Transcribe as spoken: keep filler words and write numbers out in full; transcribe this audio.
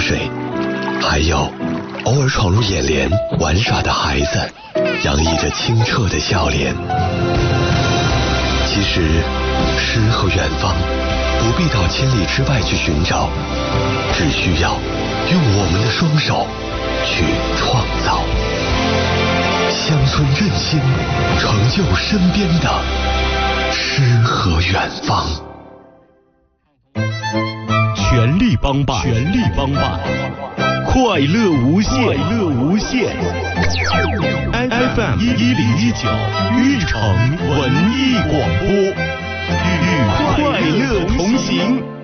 水，还有偶尔闯入眼帘玩耍的孩子，洋溢着清澈的笑脸。其实诗和远方不必到千里之外去寻找，只需要用我们的双手去创造。乡村振兴，成就身边的诗和远方。 全力帮办，全力帮办，快乐无限，快乐无限。F M 一一零一九，玉城文艺广播，与快乐同行。